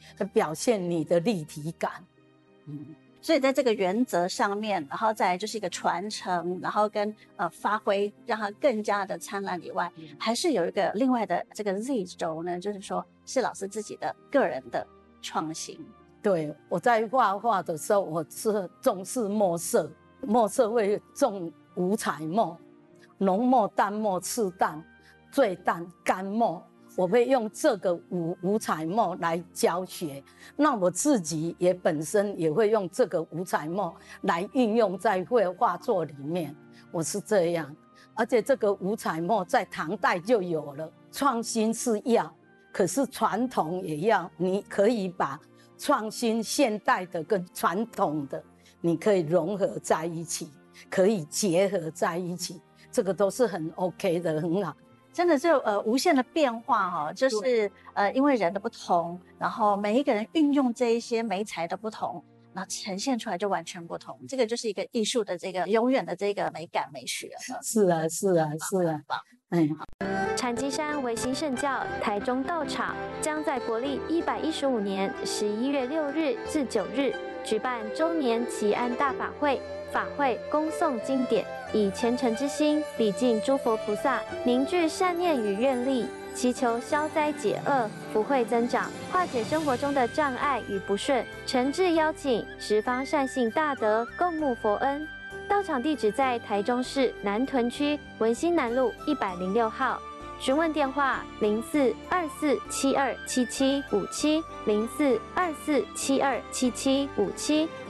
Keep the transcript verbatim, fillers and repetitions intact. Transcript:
表现你的立体感。嗯， 所以在这个原则上面，然后再来就是一个传承，然后跟呃发挥，让它更加的灿烂以外，还是有一个另外的这个 Z 轴呢，就是说是老师自己的个人的创新。 对，我在画画的时候，我是重视墨色，墨色会重五彩墨，浓墨、淡墨、次淡、最淡、干墨。我会用这个五五彩墨来教学，那我自己也本身也会用这个五彩墨来运用在绘画作里面。我是这样，而且这个五彩墨在唐代就有了。创新是要，可是传统也要，你可以把创新现代的跟传统的，你可以融合在一起，可以结合在一起，这个都是很 OK 的，很好。 真的就呃无限的变化哈、哦，就是呃因为人的不同，然后每一个人运用这一些媒材的不同，然后呈现出来就完全不同。这个就是一个艺术的这个永远的这个美感美学了。 是啊，是啊，是啊，嗯。 禅机山维新圣教台中道场将在国历一百一十五年十一月六日至九日举办周年祈安大法会。法会恭诵经典，以虔诚之心礼敬诸佛菩萨，凝聚善念与愿力，祈求消灾解厄、福慧增长，化解生活中的障碍与不顺。诚挚邀请十方善信大德共沐佛恩。道场地址在台中市南屯区文心南路一百零六号。询问电话：零四二四七二七七五七零四二四七二七七五七。